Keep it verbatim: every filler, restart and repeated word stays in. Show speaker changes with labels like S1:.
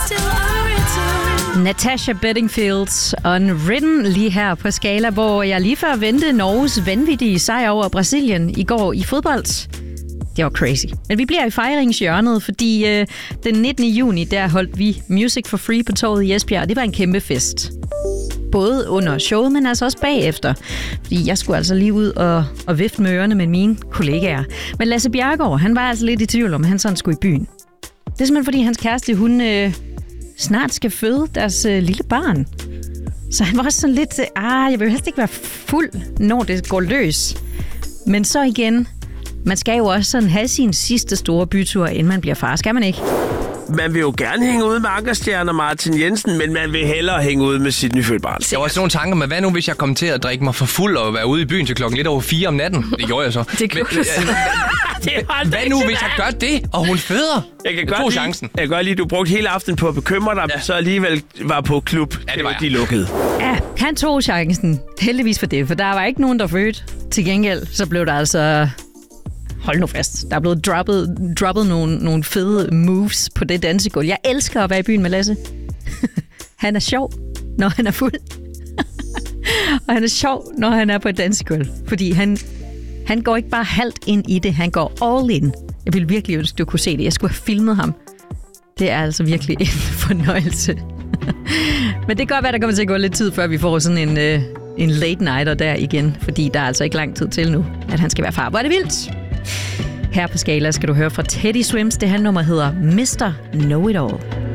S1: Natasha Bedingfield Unwritten lige her på Skala, hvor jeg lige før vendte Norges vanvittige sejr over Brasilien i går i fodbold. Det var crazy. Men vi bliver i fejringshjørnet, fordi øh, den nittende juni, der holdt vi Music for Free på torvet i Esbjerg, og det var en kæmpe fest. Både under showet, men altså også bagefter. Fordi jeg skulle altså lige ud og, og vifte med ørerne med mine kollegaer. Men Lasse Bjerregaard, han var altså lidt i tvivl om, at han sådan skulle i byen. Det er simpelthen fordi hans kæreste, hun øh, snart skal føde deres øh, lille barn. Så han var også sådan lidt, ah, jeg vil helst ikke være fuld, når det går løs. Men så igen, man skal jo også sådan have sin sidste store bytur, inden man bliver far, skal man ikke?
S2: Man vil jo gerne hænge ud med Ankerstjerne og Martin Jensen, men man vil hellere hænge ud med sit nyfødte barn.
S3: Jeg var også nogle tanker med, hvad nu hvis jeg kom til at drikke mig for fuld og være ude i byen til klokken lidt over fire om natten? Det gjorde jeg så.
S1: Det gjorde
S3: men, øh, hvad nu hvis jeg gør det, og hun føder?
S2: Jeg kan
S3: jeg
S2: godt lide, chancen. Jeg kan godt lide, at du brugte hele aftenen på at bekymre dig, ja. Så alligevel var på klub.
S3: Ja, det var
S2: de lukkede.
S1: Ja, han tog chancen. Heldigvis for det, for der var ikke nogen, der fødte. Til gengæld, så blev der altså... Hold nu fast. Der er blevet droppet, droppet nogle, nogle fede moves på det dansegulv. Jeg elsker at være i byen med Lasse. Han er sjov, når han er fuld. Og han er sjov, når han er på et dansegulv. Fordi han, han går ikke bare halvt ind i det, han går all in. Jeg ville virkelig ønske, du kunne se det. Jeg skulle have filmet ham. Det er altså virkelig en fornøjelse. Men det kan godt være, der kommer til at gå lidt tid, før vi får sådan en, øh, en late nighter der igen. Fordi der er altså ikke lang tid til nu, at han skal være far. Hvor er det vildt! Her på Skala skal du høre fra Teddy Swims. Det her nummer hedder mister Know It All.